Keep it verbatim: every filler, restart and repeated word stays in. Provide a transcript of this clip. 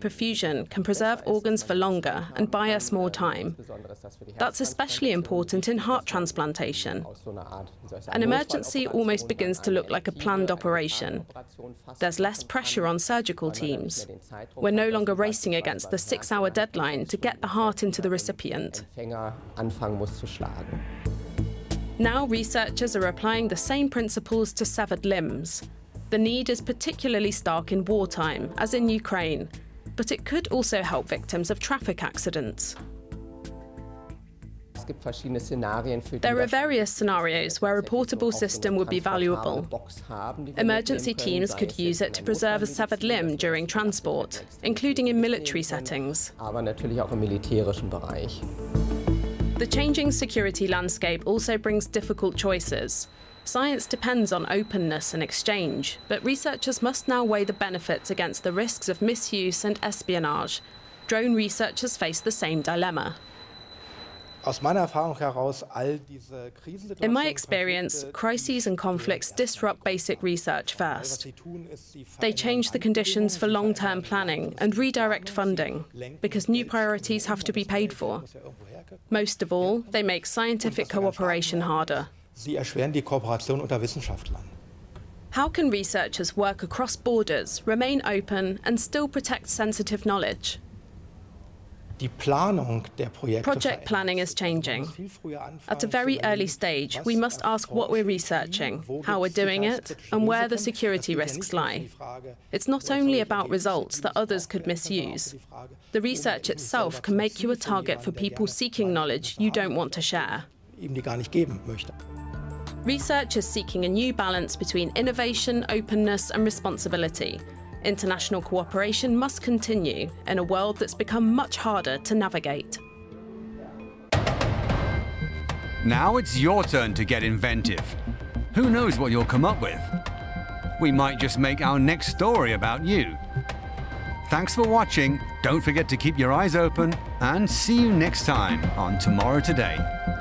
perfusion can preserve organs for longer and buy us more time. That's especially important in heart transplantation. An emergency almost begins to look like a planned operation. There's less pressure on surgical teams. We're no longer racing against the six-hour deadline to get the heart into the recipient. Now researchers are applying the same principles to severed limbs. The need is particularly stark in wartime, as in Ukraine, but it could also help victims of traffic accidents. There are various scenarios where a portable system would be valuable. Emergency teams could use it to preserve a severed limb during transport, including in military settings. The changing security landscape also brings difficult choices. Science depends on openness and exchange, but researchers must now weigh the benefits against the risks of misuse and espionage. Drone researchers face the same dilemma. In my experience, crises and conflicts disrupt basic research first. They change the conditions for long-term planning and redirect funding, because new priorities have to be paid for. Most of all, they make scientific cooperation harder. How can researchers work across borders, remain open, and still protect sensitive knowledge? Project planning is changing. At a very early stage, we must ask what we're researching, how we're doing it, and where the security risks lie. It's not only about results that others could misuse. The research itself can make you a target for people seeking knowledge you don't want to share. Research is seeking a new balance between innovation, openness, and responsibility. International cooperation must continue in a world that's become much harder to navigate. Now it's your turn to get inventive. Who knows what you'll come up with? We might just make our next story about you. Thanks for watching. Don't forget to keep your eyes open, and see you next time on Tomorrow Today.